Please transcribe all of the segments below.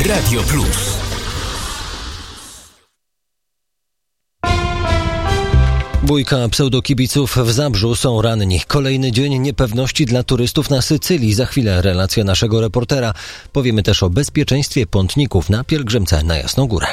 Radio Plus. Bójka pseudokibiców w Zabrzu, są ranni. Kolejny dzień niepewności dla turystów na Sycylii. Za chwilę relacja naszego reportera. Powiemy też o bezpieczeństwie pątników na pielgrzymce na Jasną Górę.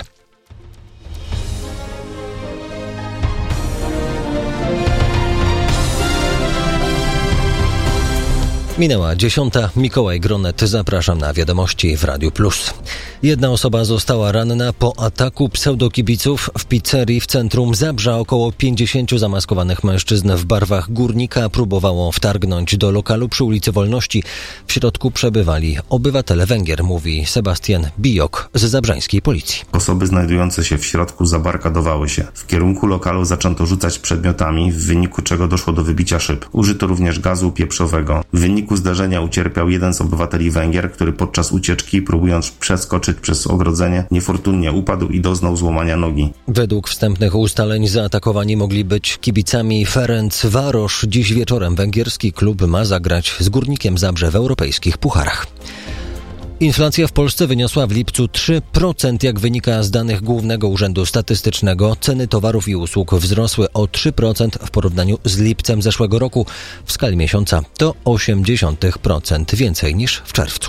Minęła 10. Mikołaj Gronet, zapraszam na wiadomości w Radiu Plus. Jedna osoba została ranna po ataku pseudokibiców w pizzerii w centrum Zabrza. Około 50 zamaskowanych mężczyzn w barwach górnika próbowało wtargnąć do lokalu przy ulicy Wolności. W środku przebywali obywatele Węgier, mówi Sebastian Bijok z zabrzańskiej policji. Osoby znajdujące się w środku zabarkadowały się. W kierunku lokalu zaczęto rzucać przedmiotami, w wyniku czego doszło do wybicia szyb. Użyto również gazu pieprzowego. W wyniku zdarzenia ucierpiał jeden z obywateli Węgier, który podczas ucieczki, próbując przeskoczyć przez ogrodzenie, niefortunnie upadł i doznał złamania nogi. Według wstępnych ustaleń zaatakowani mogli być kibicami Ferencváros. Dziś wieczorem węgierski klub ma zagrać z Górnikiem Zabrze w europejskich pucharach. Inflacja w Polsce wyniosła w lipcu 3%, jak wynika z danych Głównego Urzędu Statystycznego. Ceny towarów i usług wzrosły o 3% w porównaniu z lipcem zeszłego roku. W skali miesiąca to 0,8% więcej niż w czerwcu.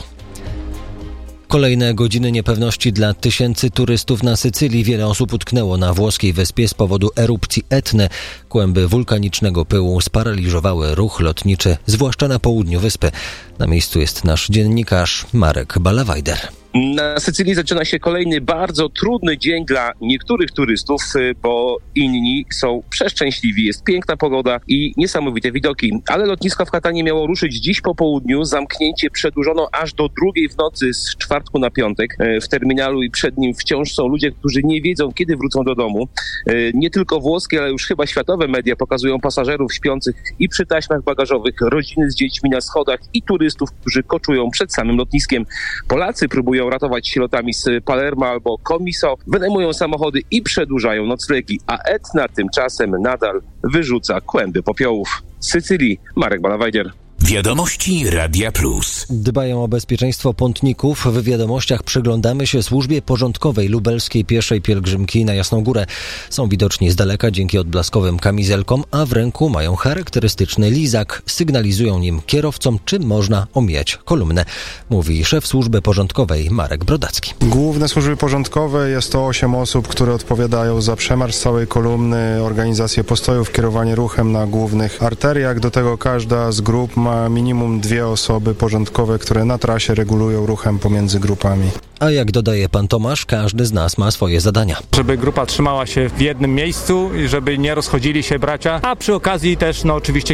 Kolejne godziny niepewności dla tysięcy turystów na Sycylii. Wiele osób utknęło na włoskiej wyspie z powodu erupcji Etny. Kłęby wulkanicznego pyłu sparaliżowały ruch lotniczy, zwłaszcza na południu wyspy. Na miejscu jest nasz dziennikarz Marek Balawajder. Na Sycylii zaczyna się kolejny bardzo trudny dzień dla niektórych turystów, bo inni są przeszczęśliwi. Jest piękna pogoda i niesamowite widoki. Ale lotnisko w Catanii miało ruszyć dziś po południu. Zamknięcie przedłużono aż do 2:00 w nocy z czwartku na piątek. W terminalu i przed nim wciąż są ludzie, którzy nie wiedzą, kiedy wrócą do domu. Nie tylko włoskie, ale już chyba światowe media pokazują pasażerów śpiących i przy taśmach bagażowych, rodziny z dziećmi na schodach i turystów, którzy koczują przed samym lotniskiem. Polacy próbują ratować się lotami z Palermo albo Comiso, wynajmują samochody i przedłużają noclegi, a Etna tymczasem nadal wyrzuca kłęby popiołów. Z Sycylii Marek Balawajder. Wiadomości Radia Plus. Dbają o bezpieczeństwo pątników. W wiadomościach przyglądamy się służbie porządkowej lubelskiej pieszej pielgrzymki na Jasną Górę. Są widoczni z daleka dzięki odblaskowym kamizelkom, a w ręku mają charakterystyczny lizak. Sygnalizują nim kierowcom, czy można omijać kolumnę, mówi szef służby porządkowej Marek Brodacki. Główne służby porządkowe jest to 8 osób, które odpowiadają za przemarsz całej kolumny, organizację postojów, kierowanie ruchem na głównych arteriach. Do tego każda z grup ma minimum 2 osoby porządkowe, które na trasie regulują ruchem pomiędzy grupami. A jak dodaje pan Tomasz, każdy z nas ma swoje zadania. Żeby grupa trzymała się w jednym miejscu i żeby nie rozchodzili się bracia, a przy okazji też oczywiście